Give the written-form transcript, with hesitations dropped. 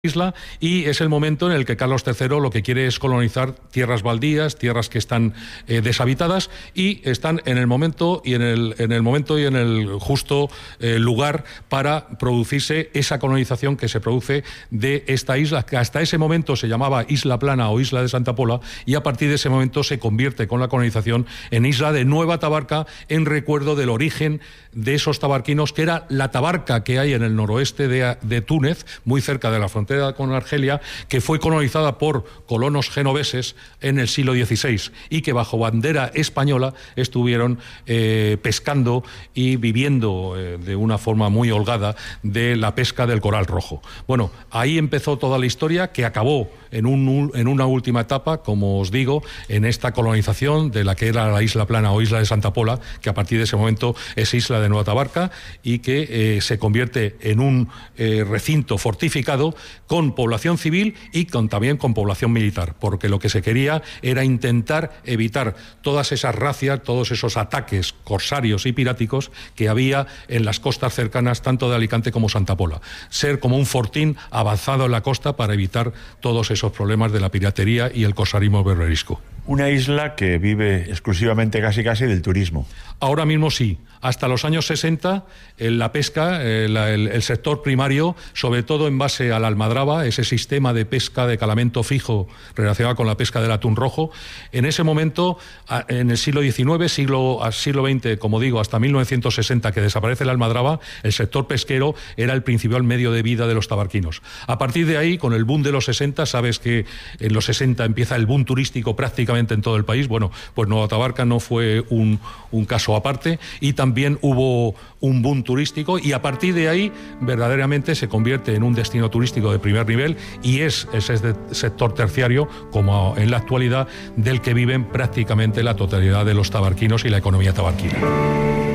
isla, y es el momento en el que Carlos III lo que quiere es colonizar tierras baldías, tierras que están deshabitadas, y están en el momento y en el justo lugar para producirse esa colonización que se produce de esta isla, que hasta ese momento se llamaba Isla Plana o Isla de Santa Pola, y a partir de ese momento se convierte con la colonización en Isla de Nueva Tabarca, en recuerdo del origen de esos tabarquinos, que era la Tabarca que hay en el noroeste de Túnez, muy cerca de la frontera con Argelia, que fue colonizada por colonos genoveses en el siglo XVI y que bajo bandera española estuvieron pescando y viviendo de una forma muy holgada de la pesca del coral rojo. Bueno, ahí empezó toda la historia, que acabó en una última etapa, como os digo, en esta colonización de la que era la Isla Plana o Isla de Santa Pola, que a partir de ese momento es Isla de Nueva Tabarca, y que se convierte en un recinto fortificado con población civil y también con población militar, porque lo que se quería era intentar evitar todas esas razias, todos esos ataques corsarios y piráticos que había en las costas cercanas, tanto de Alicante como Santa Pola. Ser como un fortín avanzado en la costa para evitar todos esos problemas de la piratería y el corsarismo berberisco. Una isla que vive exclusivamente casi del turismo. Ahora mismo sí. Hasta los años 60, la pesca, el sector primario, sobre todo en base a la almadraba, ese sistema de pesca de calamento fijo relacionado con la pesca del atún rojo, en ese momento, en el siglo XIX, siglo XX, como digo, hasta 1960, que desaparece la almadraba, el sector pesquero era el principal medio de vida de los tabarquinos. A partir de ahí, con el boom de los 60, sabes que en los 60 empieza el boom turístico prácticamente en todo el país. Bueno, pues Nueva Tabarca no fue un caso aparte, y también hubo un boom turístico, y a partir de ahí verdaderamente se convierte en un destino turístico de primer nivel, y es ese sector terciario, como en la actualidad, del que viven prácticamente la totalidad de los tabarquinos y la economía tabarquina.